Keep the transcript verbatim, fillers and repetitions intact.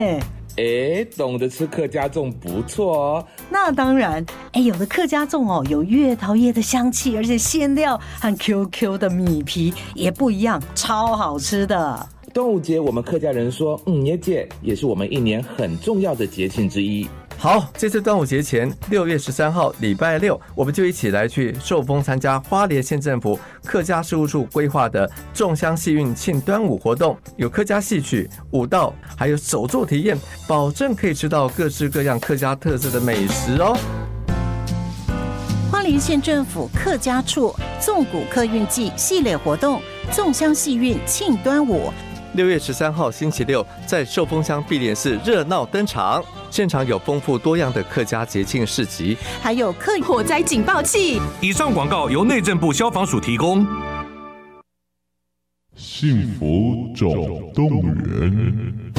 哎，懂得吃客家粽不错哦。 那当然，哎，有的客家粽哦，有月桃叶的香气，而且馅料和 Q Q 的米皮也不一样，超好吃的。 端午节，我们客家人说嗯耶节，也是我们一年很重要的节庆之一。 好，这次端午节前六月十三号礼拜六，我们就一起来去寿丰参加花莲县政府客家事务处规划的粽香戏运庆端午活动，有客家戏曲、舞蹈，还有手作体验，保证可以吃到各式各样客家特色的美食哦。 花莲县政府客家处粽谷客运季系列活动，粽香戏运庆端午。 六月十三号星期六，在寿丰乡碧莲寺热闹登场，现场有丰富多样的客家节庆市集， 还有客火灾警报器。 以上广告由内政部消防署提供。 幸福总动员。